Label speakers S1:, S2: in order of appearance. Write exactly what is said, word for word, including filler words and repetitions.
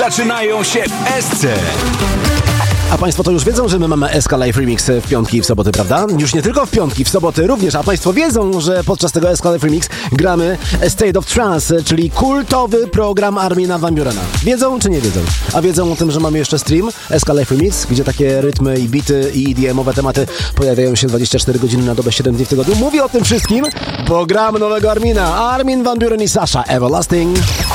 S1: Zaczynają się S C.
S2: A Państwo to już wiedzą, że my mamy S K Live Remix w piątki i w soboty, prawda? Już nie tylko w piątki, w soboty również. A Państwo wiedzą, że podczas tego S K Live Remix gramy State of Trance, czyli kultowy program Armina van Burena. Wiedzą czy nie wiedzą? A wiedzą o tym, że mamy jeszcze stream S K Live Remix, gdzie takie rytmy i bity i E D M-owe tematy pojawiają się dwadzieścia cztery godziny na dobę, siedem dni w tygodniu. Mówię o tym wszystkim, bo gram nowego Armina. Armin van Buren i Sasha Everlasting.